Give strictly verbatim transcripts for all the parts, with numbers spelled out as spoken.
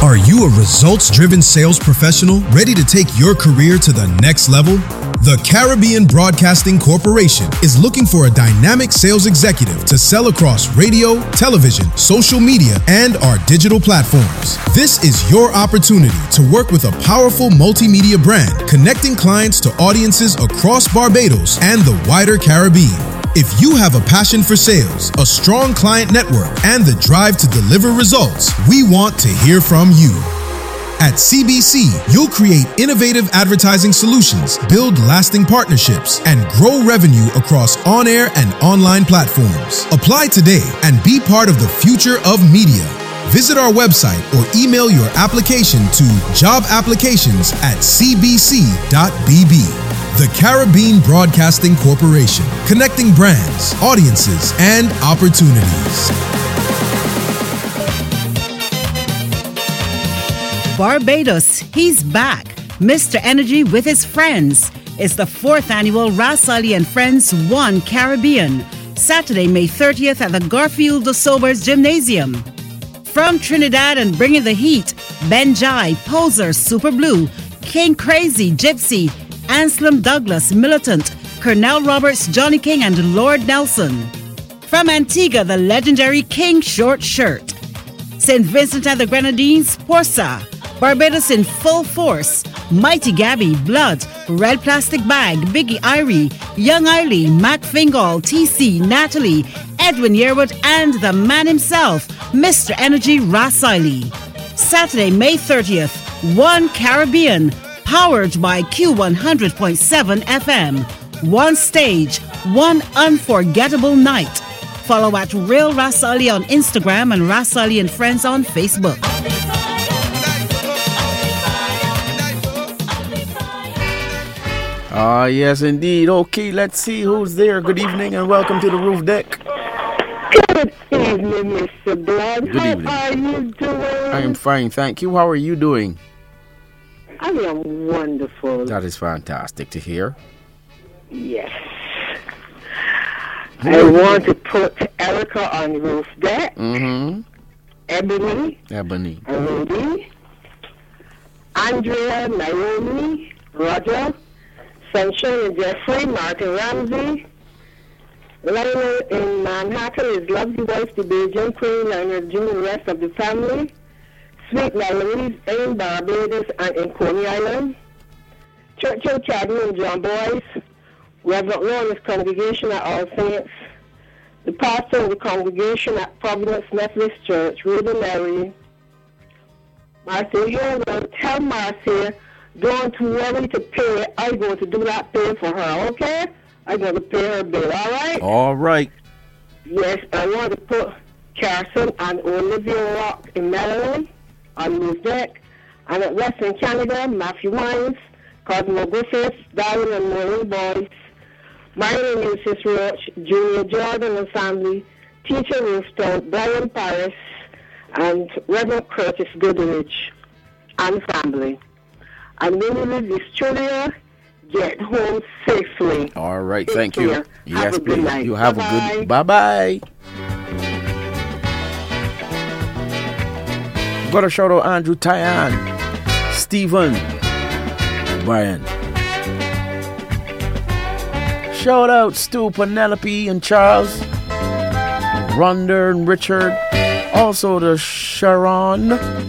Are you a results-driven sales professional ready to take your career to the next level? The Caribbean Broadcasting Corporation is looking for a dynamic sales executive to sell across radio, television, social media, and our digital platforms. This is your opportunity to work with a powerful multimedia brand, connecting clients to audiences across Barbados and the wider Caribbean. If you have a passion for sales, a strong client network, and the drive to deliver results, we want to hear from you. At C B C, you'll create innovative advertising solutions, build lasting partnerships, and grow revenue across on-air and online platforms. Apply today and be part of the future of media. Visit our website or email your application to job applications at c b c dot b b. The Caribbean Broadcasting Corporation, connecting brands, audiences, and opportunities. Barbados, he's back. Mister Energy with his friends. It's the fourth annual Ras Ali and Friends One Caribbean. Saturday, May thirtieth at the Garfield de Sobers Gymnasium. From Trinidad and bringing the heat, Benjai, Poser, Super Blue, King Crazy, Gypsy, Anselm Douglas, Militant, Colonel Roberts, Johnny King, and Lord Nelson. From Antigua, the legendary King Short Shirt. Saint Vincent and the Grenadines, Porsa. Barbados in full force, Mighty Gabby, Blood, Red Plastic Bag, Biggie Irie, Young Eiley, Mac Fingal, T C, Natalie, Edwin Yearwood, and the man himself, Mister Energy Ras Ali. Saturday, May thirtieth, One Caribbean, powered by Q one hundred point seven F M. One stage, one unforgettable night. Follow at Real Ras Ali on Instagram and Ras Ali and Friends on Facebook. Ah, yes, indeed. Okay, let's see who's there. Good evening and welcome to the roof deck. Good evening, Mister Blood. Good evening. How are you doing? I am fine, thank you. How are you doing? I am wonderful. That is fantastic to hear. Yes. I want to put Erica on the roof deck. Mm-hmm. Ebony. Ebony. Rudy. Andrea, Naomi, Roger, Sunshine and Jeffrey, Martin Ramsey. Lionel in Manhattan, his lovely wife, the Bajan Queen, and June, the rest of the family. Sweet Louise in Barbados and in Coney Island. Churchill, Chadden, and John Boyce. Reverend Lawrence Congregation at All Saints. The pastor of the congregation at Providence Methodist Church, Ruben Mary. Marcia, you will tell Marcia, don't worry to pay. I'm going to do that pay for her, okay? I'm going to pay her bill, all right? All right. Yes, I want to put Carson and Olivia Rock in Maryland on roof deck. And at Western Canada, Matthew Wines, Cosmo Griffiths, Darren and Maureen Boyce, Marion and Eustace Roach, Junior Jordan and family, Teacher Roofstone, Brian Paris, and Reverend Curtis Goodrich and family. And when you leave the studio, get home safely. All right, Take thank care. you. Have Yes, a good please. night. You have Bye-bye. a good bye-bye. Got a shout out Andrew Tyan, Stephen, Brian. Shout out Stu, Penelope, and Charles, Rhonda and Richard. Also to Sharon.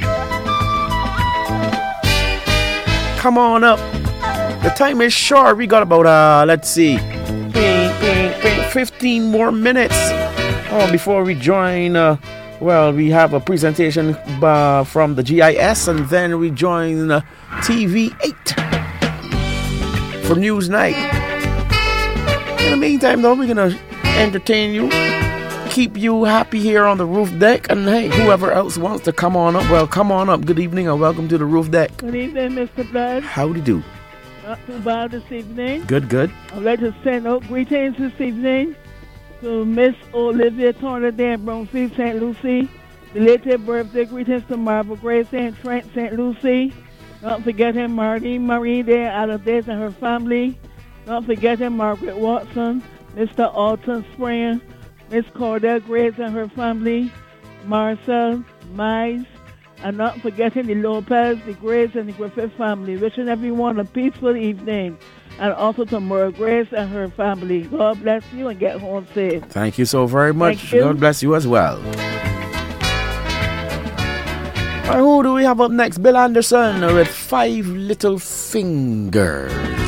Come on up. The time is short. We got about, uh, let's see, fifteen more minutes oh, before we join. Uh, well, we have a presentation uh, from the G I S, and then we join uh, T V eight for News Night. In the meantime, though, we're going to entertain you, keep you happy here on the roof deck, and hey, whoever else wants to come on up, well, come on up. Good evening and welcome to the roof deck. Good evening, Mister Blood. Howdy do. Not too bad this evening. Good, good. I'd like to send out greetings this evening to Miss Olivia Tornaday in Brownfield, Saint Lucie. Belated birthday greetings to Marvel Grace Saint Trent, Saint Lucie. Not forgetting Marty Marie there, Allardyce and her family. Not forgetting Margaret Watson, Mister Alton Springer, Miss Cordell Grace and her family, Marcel, Mize, And not forgetting the Lopez, the Grace, and the Griffith family. Wishing everyone a peaceful evening. And also to Murray Grace and her family. God bless you and get home safe. Thank you so very much. God bless you as well. And who do we have up next? Bill Anderson with Five Little Fingers.